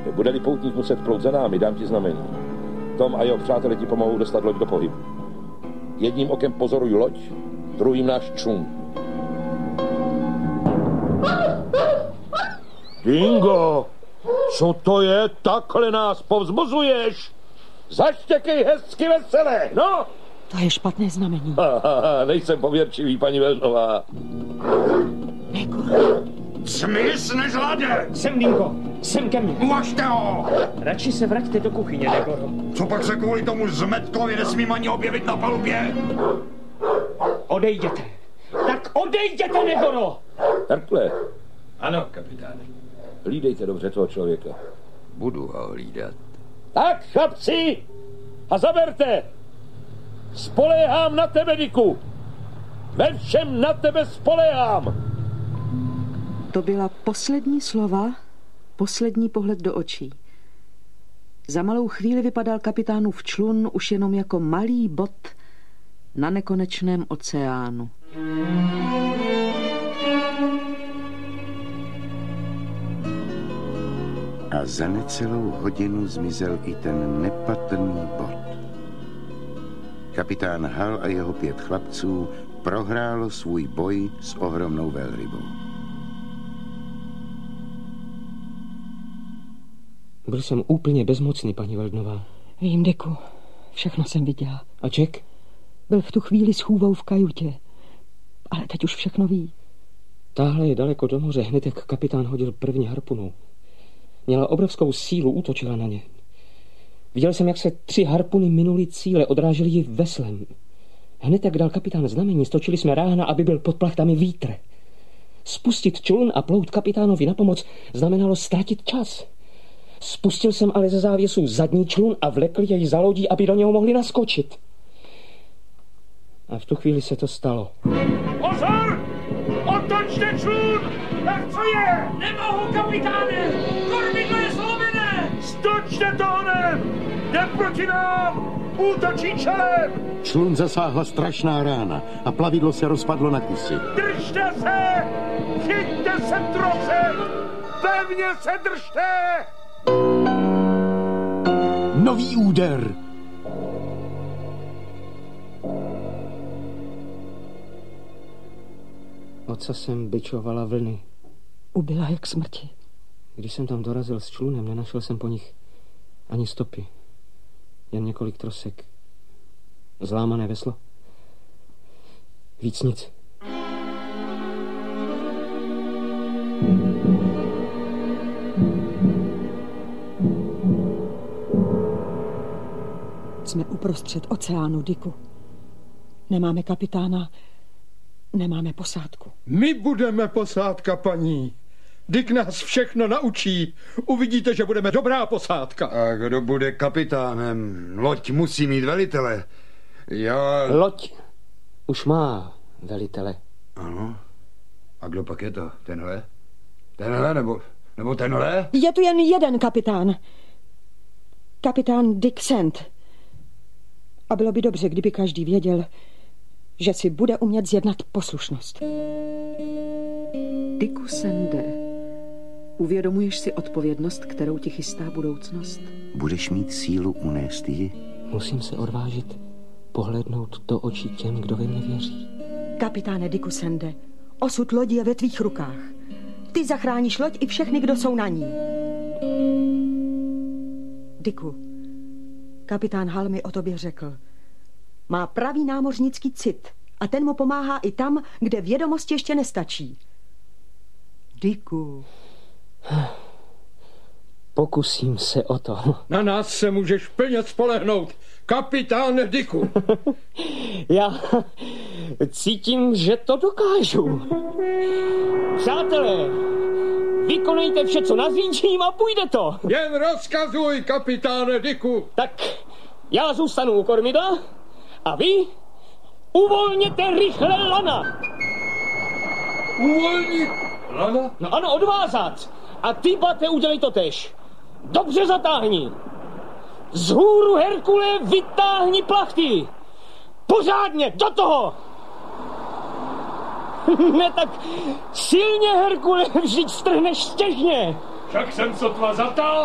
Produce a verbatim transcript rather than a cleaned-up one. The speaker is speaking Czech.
Bude-li poutník muset plout za námi, dám ti znamení. Tom a jeho přátelé ti pomohou dostat loď do pohybu. Jedním okem pozoruj loď, druhým náš člun. Dingo, co to je? Takhle nás povzbuzuješ? Zaštěkej hezky veselé, no! To je špatné znamení. Ha, ha, ha, nejsem pověrčivý, paní Velnová. Negoro. Smys, nežlade! Sem, Dingo, sem ke mně. Uvažte ho! Radši se vraťte do kuchyně, Negoro. Co pak se kvůli tomu zmetkovi nesmím ani objevit na palubě? Odejděte. Tak odejděte, Negoro! Herkule. Ano, kapitáne. Hlídejte dobře toho člověka. Budu ho hlídat. Tak, chlapci! A zaberte! Spoléhám na tebe, Diku! Ve všem na tebe spoléhám! To byla poslední slova, poslední pohled do očí. Za malou chvíli vypadal kapitánův člun už jenom jako malý bod na nekonečném oceánu. A za necelou hodinu zmizel i ten nepatrný bod. Kapitán Hal a jeho pět chlapců prohrálo svůj boj s ohromnou velrybou. Byl jsem úplně bezmocný, paní Veldnová. Vím, Diku, všechno jsem viděla. A Jack? Byl v tu chvíli s chůvou v kajutě, ale teď už všechno ví. Táhle je daleko do moře, hned jak kapitán hodil první harpunu. Měla obrovskou sílu, útočila na ně. Viděl jsem, jak se tři harpuny minuli cíle, odrážely ji veslem. Hned jak dal kapitán znamení, stočili jsme ráhna, aby byl pod plachtami vítr. Spustit člun a plout kapitánovi na pomoc znamenalo ztratit čas. Spustil jsem ale ze závěsů zadní člun a vlekl jej za lodí, aby do něho mohli naskočit. A v tu chvíli se to stalo. Pozor! Otočte člun! Tak co je? Nemohu, kapitáne! Kormidlo je zlomené! Stočte to honem! Jde proti nám! Útočí čelem! Člun zasáhla strašná rána a plavidlo se rozpadlo na kusy. Držte se! Chyťte se trosem! Pevně se držte! Nový úder! Oca jsem bičovala vlny. Ubila jak smrti. Když jsem tam dorazil s člunem, nenašel jsem po nich ani stopy. Jen několik trosek. Zlámané veslo. Víc nic. Jsme uprostřed oceánu, Diku. Nemáme kapitána, nemáme posádku. My budeme posádka, paní. Dick nás všechno naučí. Uvidíte, že budeme dobrá posádka. A kdo bude kapitánem? Loď musí mít velitele. Já... Loď už má velitele. Ano. A kdo pak je to? Tenhle? Tenhle nebo, nebo tenhle? Je tu jen jeden kapitán. Kapitán Dick Sand. A bylo by dobře, kdyby každý věděl, že si bude umět zjednat poslušnost. Dicku Sande, uvědomuješ si odpovědnost, kterou ti chystá budoucnost? Budeš mít sílu unést ji? Musím se odvážit pohlednout do očí těm, kdo ve mě věří. Kapitáne Dicku Sande, osud lodi je ve tvých rukách. Ty zachráníš loď i všechny, kdo jsou na ní. Dicku, kapitán Hal mi o tobě řekl. Má pravý námořnický cit a ten mu pomáhá i tam, kde vědomost ještě nestačí. Dicku. Pokusím se o to. Na nás se můžeš plně spolehnout, kapitáne Dicku. Já cítím, že to dokážu. Přátelé, vykonejte vše, co nazvíčím a půjde to. Jen rozkazuj, kapitáne Dicku. Tak já zůstanu u kormidla a vy uvolněte rychle lana. Uvolnit lana? No ano, odvázat. A ty, Bate, udělej to tež. Dobře zatáhni. Vzhůru, Herkule, vytáhni plachty. Pořádně, do toho. Ne tak silně, Herkule, vždyť strhneš stěžně. Však jsem sotva zatáhl.